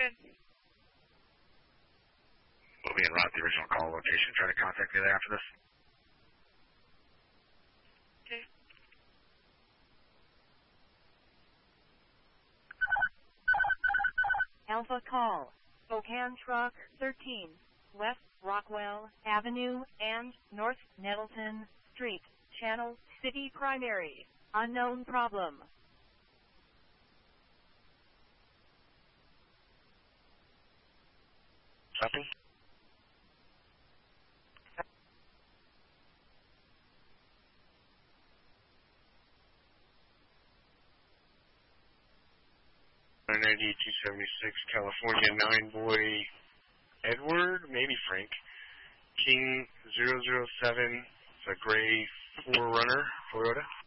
ahead. We'll be en route to the original call location. Try to contact you there after this. Okay. Alpha call. Spokane Truck 13, West Rockwell Avenue and North Nettleton Street, Channel City Primary. Unknown problem. Copy. $276 California 9-boy Edward, maybe Frank. King 007, it's a gray 4Runner Toyota.